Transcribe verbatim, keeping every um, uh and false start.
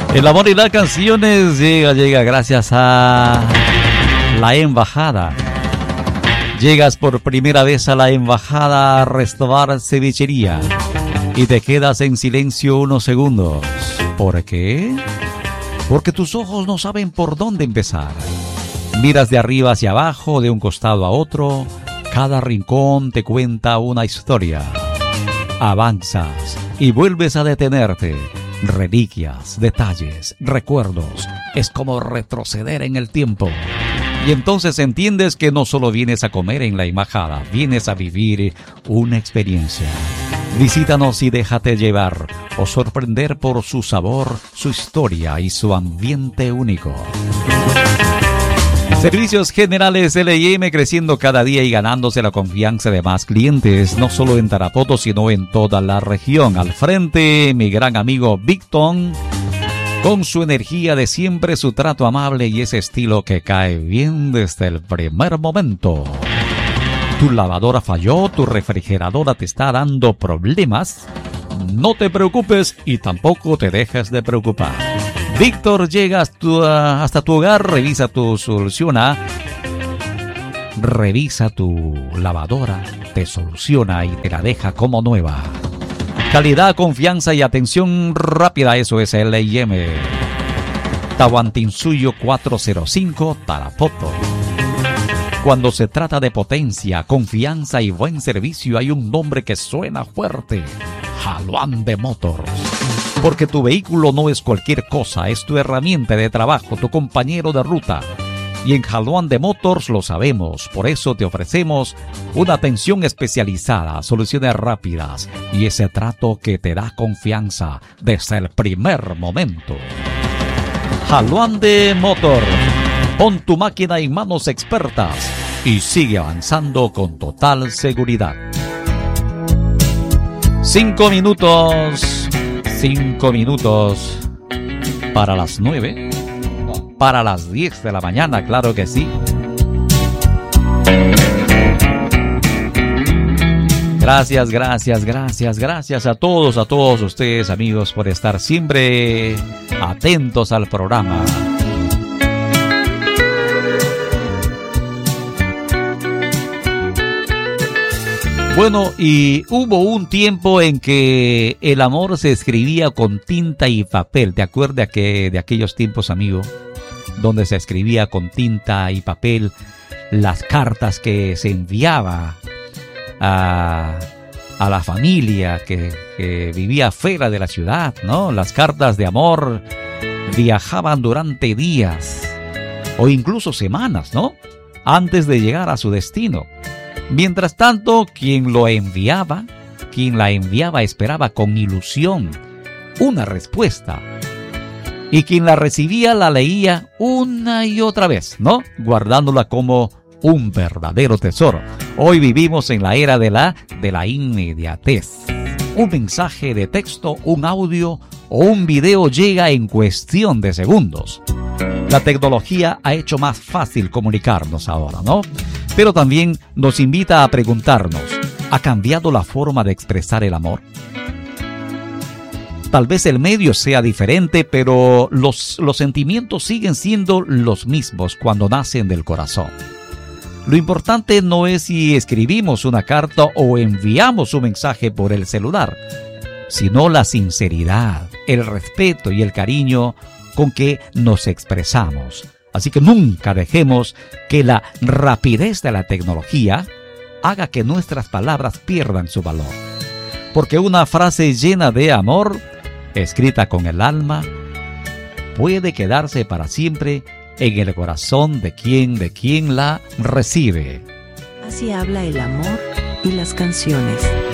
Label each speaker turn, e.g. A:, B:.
A: El amor y las canciones llega, llega gracias a la embajada. Llegas por primera vez a la embajada a restaurar cevichería y te quedas en silencio unos segundos. ¿Por qué? Porque tus ojos no saben por dónde empezar. Miras de arriba hacia abajo, de un costado a otro. Cada rincón te cuenta una historia. Avanzas y vuelves a detenerte. Reliquias, detalles, recuerdos. Es como retroceder en el tiempo. Y entonces entiendes que no solo vienes a comer en la embajada, vienes a vivir una experiencia. Visítanos y déjate llevar o sorprender por su sabor, su historia y su ambiente único. Servicios Generales L I M, creciendo cada día y ganándose la confianza de más clientes, no solo en Tarapoto, sino en toda la región. Al frente, mi gran amigo Víctor, con su energía de siempre, su trato amable y ese estilo que cae bien desde el primer momento. Tu lavadora falló, tu refrigeradora te está dando problemas. No te preocupes y tampoco te dejes de preocupar. Víctor llega hasta, hasta tu hogar, revisa tu soluciona, revisa tu lavadora, te soluciona y te la deja como nueva. Calidad, confianza y atención rápida, eso es L I M. Tahuantinsuyo cuatrocientos cinco, Tarapoto. Cuando se trata de potencia, confianza y buen servicio, hay un nombre que suena fuerte: Jaluande Motors. Porque tu vehículo no es cualquier cosa, es tu herramienta de trabajo, tu compañero de ruta. Y en Jaluande Motors lo sabemos, por eso te ofrecemos una atención especializada, soluciones rápidas y ese trato que te da confianza desde el primer momento. Jaluande Motors, pon tu máquina en manos expertas y sigue avanzando con total seguridad. Cinco minutos... Cinco minutos para las nueve, para las diez de la mañana, claro que sí. Gracias, gracias, gracias, gracias a todos, a todos ustedes, amigos, por estar siempre atentos al programa. Bueno, y hubo un tiempo en que el amor se escribía con tinta y papel. ¿Te acuerdas que de aquellos tiempos, amigo? Donde se escribía con tinta y papel las cartas que se enviaba a, a la familia que, que vivía fuera de la ciudad, ¿no? Las cartas de amor viajaban durante días o incluso semanas, ¿no? Antes de llegar a su destino. Mientras tanto, quien lo enviaba, quien la enviaba esperaba con ilusión una respuesta. Y quien la recibía la leía una y otra vez, ¿no? Guardándola como un verdadero tesoro. Hoy vivimos en la era de la, de la inmediatez. Un mensaje de texto, un audio o un video llega en cuestión de segundos. La tecnología ha hecho más fácil comunicarnos ahora, ¿no? Pero también nos invita a preguntarnos, ¿ha cambiado la forma de expresar el amor? Tal vez el medio sea diferente, pero los, los sentimientos siguen siendo los mismos cuando nacen del corazón. Lo importante no es si escribimos una carta o enviamos un mensaje por el celular, sino la sinceridad, el respeto y el cariño con que nos expresamos. Así que nunca dejemos que la rapidez de la tecnología haga que nuestras palabras pierdan su valor. Porque una frase llena de amor, escrita con el alma, puede quedarse para siempre en el corazón de quien, de quien la recibe.
B: Así habla el amor y las canciones.